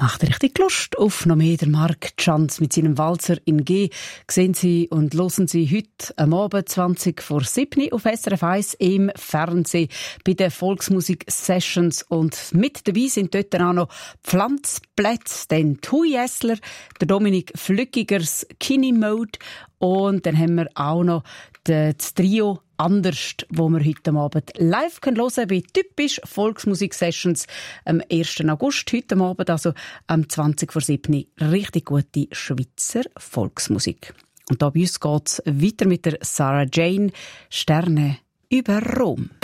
Macht richtig Lust auf noch mehr. Der Marc Chanz mit seinem Walzer in G. Sehen Sie und hören Sie heute am Abend 20:07 auf SRF 1 im Fernsehen bei den Volksmusik-Sessions. Und mit dabei sind dort auch noch Pflanzplätze, dann Hui Essler, der Dominik Flückigers Kini-Mode und dann haben wir auch noch das Trio «Anders», wo wir heute Abend live hören können bei «Typisch Volksmusik-Sessions» am 1. August, heute Abend, also am 20:07. Richtig gute Schweizer Volksmusik. Und da bei uns geht's weiter mit der Sarah Jane «Sterne über Rom».